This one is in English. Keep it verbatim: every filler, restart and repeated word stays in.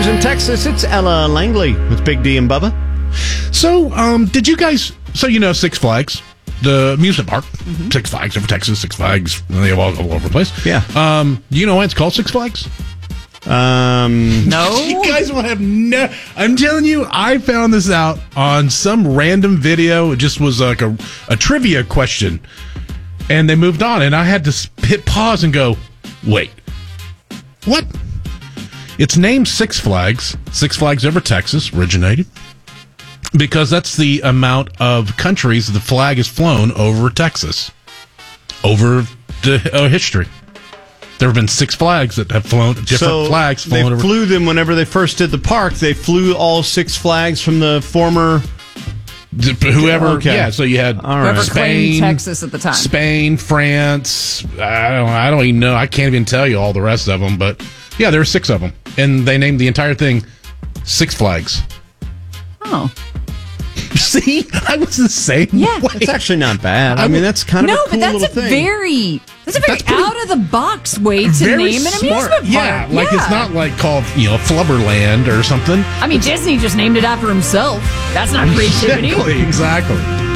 in Texas, it's Ella Langley with Big D and Bubba. So, um, did you guys, so you know Six Flags, the amusement park, mm-hmm. Six Flags over Texas, Six Flags, they have all, all over the place. Yeah. Um, do you know why it's called Six Flags? Um, no. You guys will have no, I'm telling you, I found this out on some random video. It just was like a, a trivia question. And they moved on, and I had to hit pause and go, wait, what? It's named Six Flags. Six Flags over Texas originated because that's the amount of countries the flag has flown over Texas over the uh, history. There have been six flags that have flown, different so flags flown they over. They flew them whenever they first did the park. They flew all six flags from the former... Whoever, okay. yeah. So you had All right. Whoever claimed Spain, Texas at the time. Spain, France. I don't. I don't even know. I can't even tell you all the rest of them. But yeah, there were six of them, and they named the entire thing Six Flags. Oh, see, I was the same. Yeah, way. It's actually not bad. I, I mean, that's kind no, of a cool but that's little a thing. very that's a very That's pretty- out of the box way to Very name an smart. amusement park. Yeah, like it's not like called you know Flubberland or something. I mean, Disney just named it after himself. That's not creativity. Exactly. Exactly.